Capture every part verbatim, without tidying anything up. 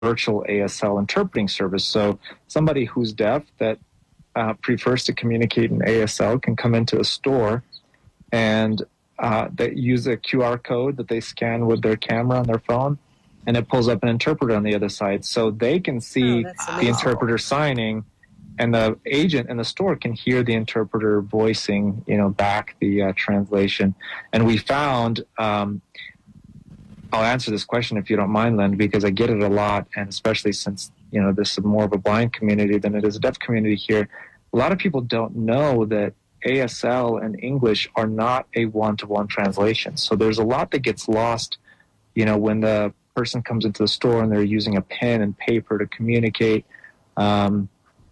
virtual A S L interpreting service. So somebody who's deaf that uh, prefers to communicate in A S L can come into a store and uh, they use a Q R code that they scan with their camera on their phone, and it pulls up an interpreter on the other side. So they can see Oh, the interpreter signing, and the agent in the store can hear the interpreter voicing, you know, back the uh, translation. And we found, um, I'll answer this question if you don't mind, Lynn, because I get it a lot, and especially since, you know, this is more of a blind community than it is a deaf community here. A lot of people don't know that A S L and English are not a one-to-one translation. So there's a lot that gets lost, you know, when the person comes into the store and they're using a pen and paper to communicate. Um,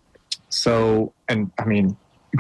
so, and I mean,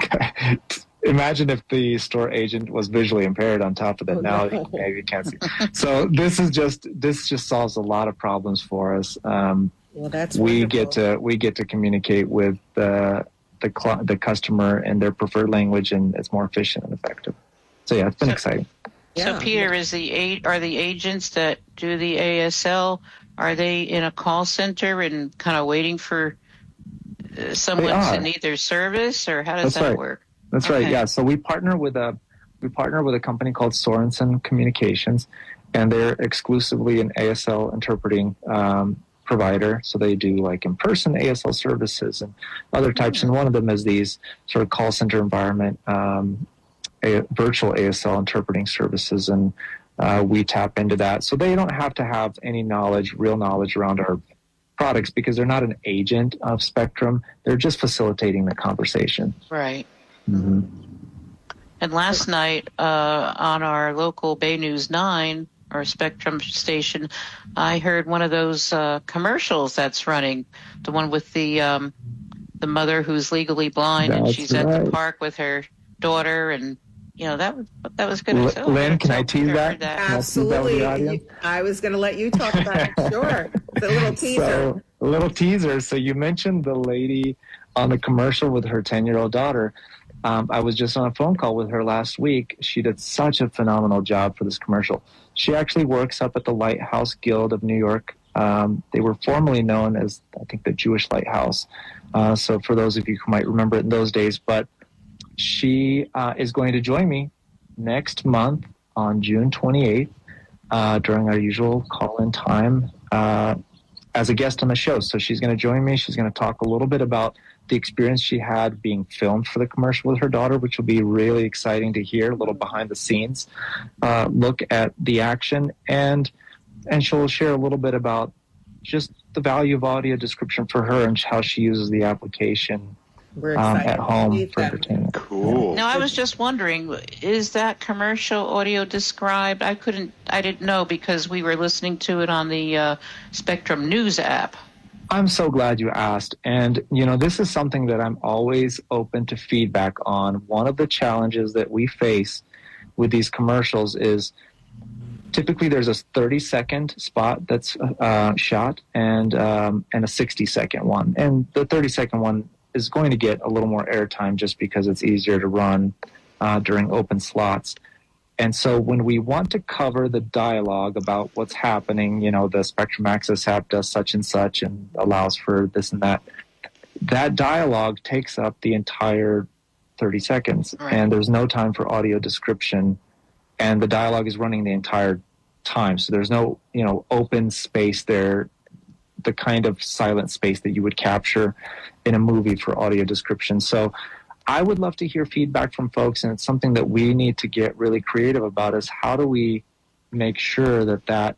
imagine if the store agent was visually impaired on top of that. Oh, now no. maybe you can't see. So this is just, this just solves a lot of problems for us. Um, Well, that's we wonderful. get to, we get to communicate with the, the, cl- the customer in their preferred language, and it's more efficient and effective. So yeah, it's been So- exciting. Yeah. So, Peter, is the a- are the agents that do the A S L, are they in a call center and kind of waiting for uh, someone They are. to need their service, or how does That's that right. work? That's right. Okay. Yeah. So we partner with a we partner with a company called Sorensen Communications, and they're exclusively an A S L interpreting um, provider. So they do like in-person A S L services and other types. And one of them is these sort of call center environment, um, a, virtual A S L interpreting services, and uh, we tap into that. So they don't have to have any knowledge, real knowledge around our products, because they're not an agent of Spectrum. They're just facilitating the conversation. Right. Mm-hmm. And last night uh, on our local Bay News nine, or Spectrum station, I heard one of those uh, commercials that's running, the one with the um, the mother who's legally blind, and That's she's at right. the park with her daughter, and you know that was that was good. L- So Lynn, can I so tease Peter that? heard that. Can I tease that with Absolutely. the audience? You- I was going to let you talk about it. Sure. The little teaser. So, a little teaser. So you mentioned the lady on the commercial with her ten-year-old daughter. Um, I was just on a phone call with her last week. She did such a phenomenal job for this commercial. She actually works up at the Lighthouse Guild of New York. Um, they were formerly known as, I think, the Jewish Lighthouse. Uh, so for those of you who might remember it in those days, but she uh, is going to join me next month on June twenty-eighth uh, during our usual call-in time uh, as a guest on the show. So she's going to join me. She's going to talk a little bit about the experience she had being filmed for the commercial with her daughter, which will be really exciting to hear, a little behind the scenes uh, look at the action. And and she'll share a little bit about just the value of audio description for her and how she uses the application We're um, excited at to home see for that. entertainment. Cool. Now, I was just wondering, is that commercial audio described? I couldn't, I didn't know because we were listening to it on the uh, Spectrum News app. I'm so glad you asked. And, you know, this is something that I'm always open to feedback on. One of the challenges that we face with these commercials is typically there's a thirty second spot that's uh, shot and um, and a sixty second one. And the thirty second one is going to get a little more airtime just because it's easier to run uh, during open slots. And so when we want to cover the dialogue about what's happening, you know, the Spectrum Access app does such and such and allows for this and that, that dialogue takes up the entire thirty seconds. Right. And there's no time for audio description. And the dialogue is running the entire time. So there's no, you know, open space there, the kind of silent space that you would capture in a movie for audio description. So I would love to hear feedback from folks, and it's something that we need to get really creative about, is how do we make sure that that,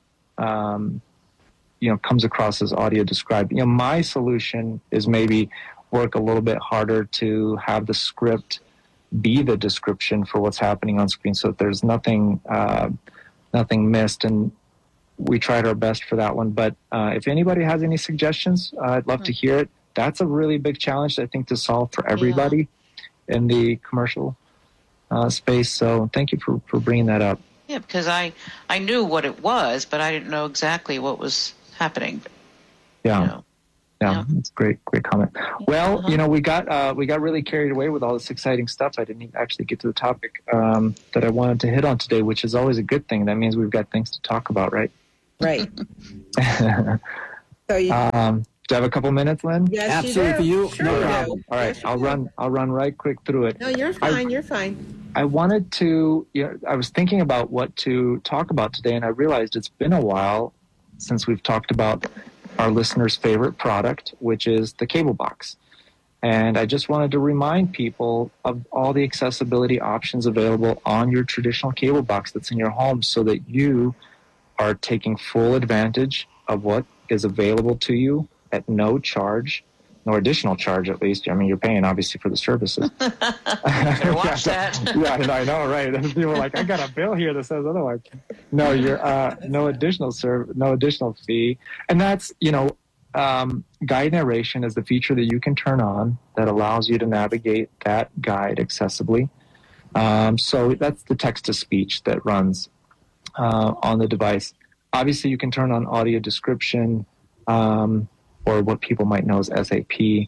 um, you know, comes across as audio described. You know, my solution is maybe work a little bit harder to have the script be the description for what's happening on screen, so that there's nothing, uh, nothing missed. And we tried our best for that one. But uh, if anybody has any suggestions, uh, I'd love to hear it. That's a really big challenge, I think, to solve for everybody in the commercial uh, space. So thank you for, for bringing that up. Yeah, because I, I knew what it was, but I didn't know exactly what was happening. Yeah. You know. Yeah, Yeah. that's great, great comment. Well, Uh-huh. you know, we got uh, we got really carried away with all this exciting stuff. I didn't even actually get to the topic um, that I wanted to hit on today, which is always a good thing. That means we've got things to talk about, right? Right. So you, Um, do I have a couple minutes, Lynn? yes, Absolutely, you do. for you. Sure No you problem. do. All right, Yes, you I'll do. run. I'll run right quick through it. No, you're I- fine. you're fine. I wanted to, you know, I was thinking about what to talk about today, and I realized it's been a while since we've talked about our listeners' favorite product, which is the cable box. And I just wanted to remind people of all the accessibility options available on your traditional cable box that's in your home so that you are taking full advantage of what is available to you at no charge. No additional charge, at least. I mean, you're paying, obviously, for the services. Better watch yeah, that. yeah, I know, right? People are like, I got a bill here that says otherwise. No, you're uh, no additional serv- no additional fee, and that's you know, um, guide narration is the feature that you can turn on that allows you to navigate that guide accessibly. Um, so that's the text to speech that runs uh, on the device. Obviously, you can turn on audio description. Um, or what people might know as S A P.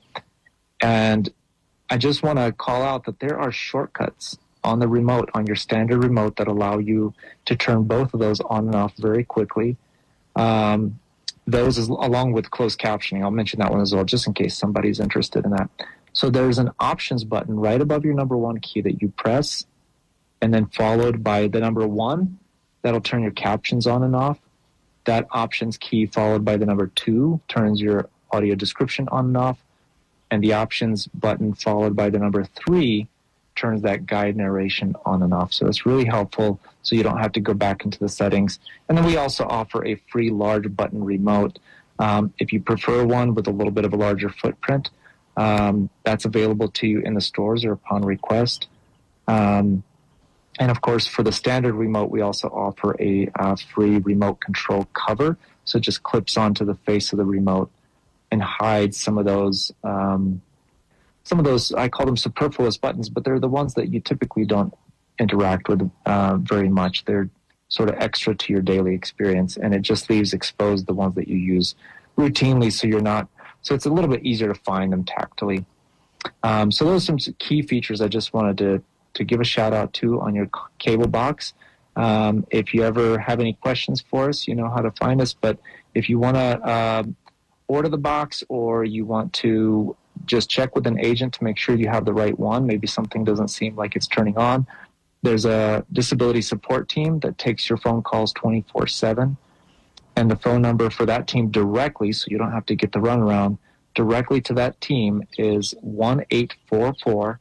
And I just want to call out that there are shortcuts on the remote, on your standard remote, that allow you to turn both of those on and off very quickly. Um, those is, along with closed captioning. I'll mention that one as well, just in case somebody's interested in that. So there's an options button right above your number one key that you press, and then followed by the number one. That'll turn your captions on and off. That options key followed by the number two turns your audio description on and off. And the options button followed by the number three turns that guide narration on and off. So it's really helpful so you don't have to go back into the settings. And then we also offer a free large button remote. Um, if you prefer one with a little bit of a larger footprint, um, that's available to you in the stores or upon request. Um, And, of course, for the standard remote, we also offer a uh, free remote control cover. So it just clips onto the face of the remote and hides some of those, um, some of those, I call them superfluous buttons, but they're the ones that you typically don't interact with uh, very much. They're sort of extra to your daily experience, and it just leaves exposed the ones that you use routinely so you're not, so it's a little bit easier to find them tactily. Um, so those are some key features I just wanted to to give a shout out to on your cable box. Um, if you ever have any questions for us, you know how to find us. But if you want to uh, order the box, or you want to just check with an agent to make sure you have the right one, maybe something doesn't seem like it's turning on, there's a disability support team that takes your phone calls twenty-four seven. And the phone number for that team directly, so you don't have to get the runaround, directly to that team is one eight four four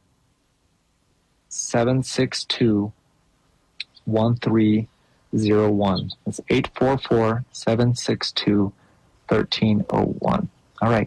seven six two one three zero one. It's eight four four seven six two one three zero one. All right.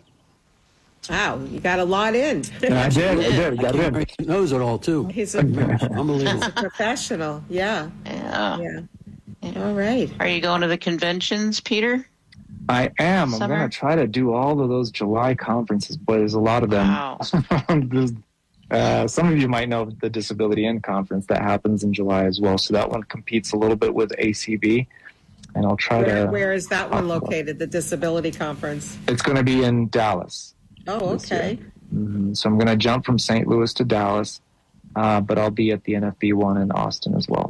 Wow, you got a lot in. I did. I did. I Got can't, it he knows it all, too. He's a, Unbelievable. he's a professional. Yeah. Yeah. Yeah. Yeah. All right. Are you going to the conventions, Peter? I am. I'm Summer? going to try to do all of those July conferences, but there's a lot of them. Wow. There's, uh, some of you might know the Disability In conference that happens in July as well. So that one competes a little bit with A C B, and I'll try Where, to. where is that one located, the disability conference? It's going to be in Dallas. Oh, this year. okay. hmm So I'm going to jump from Saint Louis to Dallas, uh, but I'll be at the N F B one in Austin as well.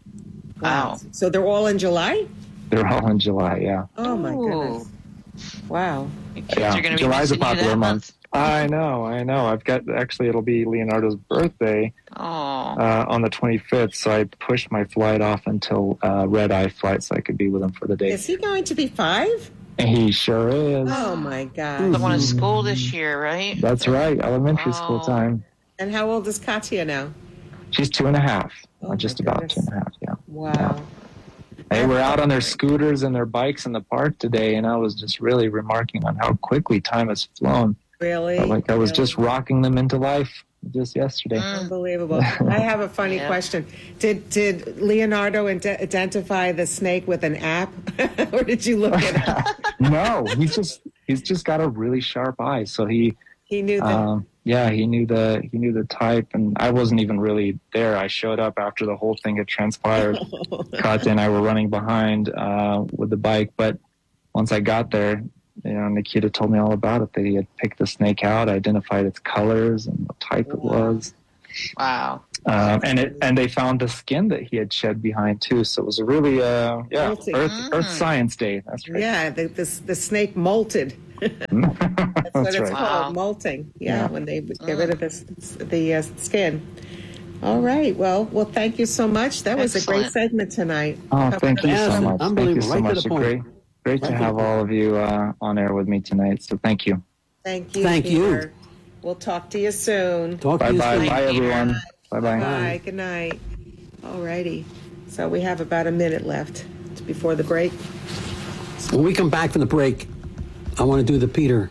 Wow. So they're all in July? They're all in July, yeah. Oh, my Ooh. goodness. Wow. Your kids Yeah, are going to be July's a missing you popular that month. I know, I know. I've got, actually, it'll be Leonardo's birthday Oh. uh, on the twenty-fifth, so I pushed my flight off until uh, red eye flight so I could be with him for the day. Is he going to be five? And he sure is. Oh, my God. The one in school this year, right? That's right, elementary school Oh. time. And how old is Katya now? She's two and a half, Oh, or just my about two goodness. and a half, yeah. Wow. They were out on their scooters and their bikes in the park today, and I was just really remarking on how quickly time has flown. Really? Felt like I was Really? just rocking them into life just yesterday. Mm. Unbelievable. I have a funny Yeah. question. Did did Leonardo ide- identify the snake with an app, or did you look at it? No, he's just he's just got a really sharp eye. So he, He knew that. um, yeah, he knew the he knew the type, and I wasn't even really there. I showed up after the whole thing had transpired. Katya and I were running behind uh, with the bike, but once I got there, you know, Nikita told me all about it. That he had picked the snake out, identified its colors and what type it Wow. was. Wow. Um, and it and they found the skin that he had shed behind too. So it was a really uh, yeah Molting. Earth, Mm. Earth Science Day. That's right. Yeah, the, the, the snake molted. That's what That's it's right. Wow. called, molting. Yeah, Yeah. when they get rid of the, the uh, skin. All right. Well, well, thank you so much. That was a great Excellent. segment tonight. Oh, thank you Yes, so much. Thank you unbelievable. so Right to much. the point. Great, great Right to to have the all of you uh, on air with me tonight. So thank you. Thank you. Thank you. Peter. We'll talk to you soon. Talk to Bye you bye. soon. Bye everyone. Bye bye. Bye. Good night. All righty. So we have about a minute left before the break. When we come back from the break, I want to do the Peter.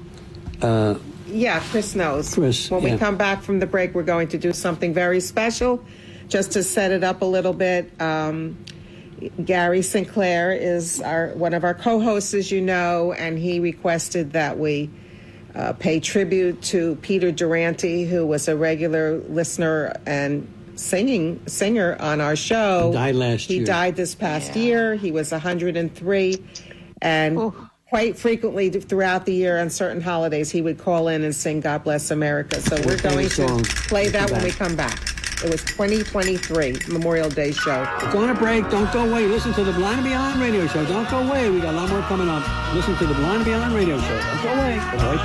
Yeah, Chris knows. Chris, when yeah. we come back from the break, we're going to do something very special just to set it up a little bit. Um, Gary Sinclair is our one of our co-hosts, as you know, and he requested that we uh, pay tribute to Peter Durante, who was a regular listener and singing singer on our show. He died last he year. died this past Yeah. year. He was one hundred three, and Ooh. quite frequently throughout the year on certain holidays, he would call in and sing "God Bless America." So we're Okay, going song. to play that when we Back. come back. It was twenty twenty-three Memorial Day show. Going to break. Don't go away. Listen to the Blind and Beyond radio show. Don't go away. We got a lot more coming up. Listen to the Blind and Beyond radio show. Don't go away. We're right back.